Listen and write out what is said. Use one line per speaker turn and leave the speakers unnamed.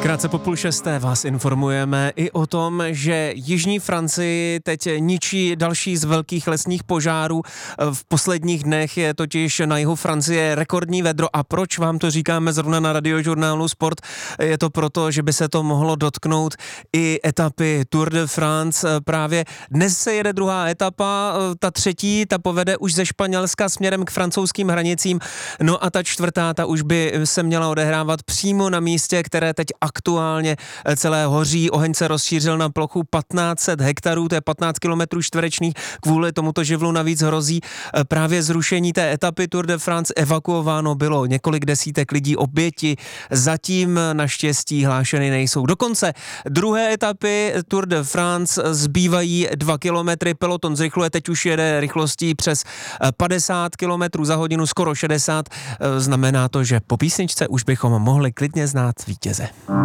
Krátce po 5:30 vás informujeme i o tom, že jižní Francii teď ničí další z velkých lesních požárů. V posledních dnech je totiž na jihu Francie rekordní vedro. A proč vám to říkáme zrovna na radiožurnálu Sport? Je to proto, že by se to mohlo dotknout i etapy Tour de France. Právě dnes se jede druhá etapa, ta třetí, ta povede už ze Španělska směrem k francouzským hranicím. No a ta čtvrtá, ta už by se měla odehrávat přímo na místě, které teď aktuálně celé hoří. Oheň se rozšířil na plochu 1500 hektarů, to je 15 kilometrů čtverečných. Kvůli tomuto živlu navíc hrozí právě zrušení té etapy Tour de France. Evakuováno bylo několik desítek lidí, oběti zatím naštěstí hlášeny nejsou. Dokonce druhé etapy Tour de France zbývají 2 kilometry, peloton zrychluje, teď už jede rychlostí přes 50 kilometrů za hodinu, skoro 60. Znamená to, že po písničce už bychom mohli klidně znát vítěze.